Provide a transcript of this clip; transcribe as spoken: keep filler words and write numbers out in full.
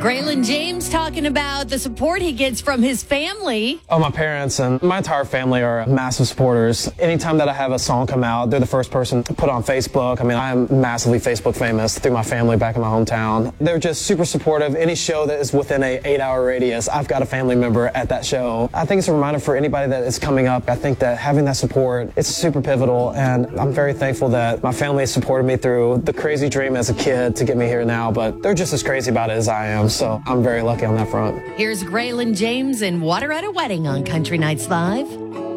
Graylin James talking about the support he gets from his family. Oh, my parents and my entire family are massive supporters. Anytime that I have a song come out, they're the first person to put it on Facebook. I mean, I'm massively Facebook famous through my family back in my hometown. They're just super supportive. Any show that is within a eight hour radius, I've got a family member at that show. I think it's a reminder for anybody that is coming up. I think that having that support, it's super pivotal, and I'm very thankful that my family has supported me through the crazy dream as a kid to get me here now, but they're just as crazy about it as I am, so I'm very lucky on that front. Here's Graylin James and Water at a Wedding on Country Nights Live.